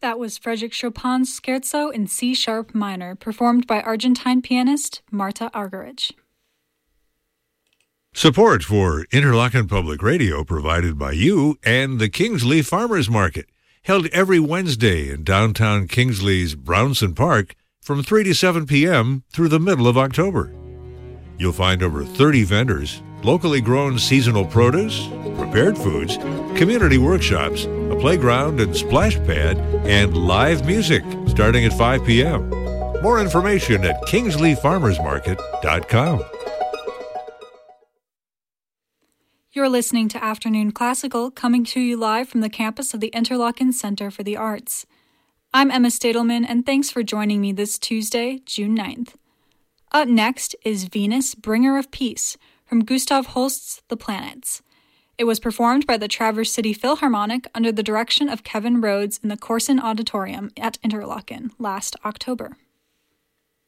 That was Frédéric Chopin's Scherzo in C-sharp minor, performed by Argentine pianist Marta Argerich. Support for Interlochen Public Radio provided by you and the Kingsley Farmers Market, held every Wednesday in downtown Kingsley's Brownson Park from 3 to 7 p.m. through the middle of October. You'll find over 30 vendors, locally grown seasonal produce, prepared foods, community workshops, a playground and splash pad, and live music starting at 5 p.m. More information at kingsleyfarmersmarket.com. You're listening to Afternoon Classical, coming to you live from the campus of the Interlochen Center for the Arts. I'm Emma Stadelman, and thanks for joining me this Tuesday, June 9th. Up next is Venus, Bringer of Peace, from Gustav Holst's The Planets. It was performed by the Traverse City Philharmonic under the direction of Kevin Rhodes in the Corson Auditorium at Interlochen last October.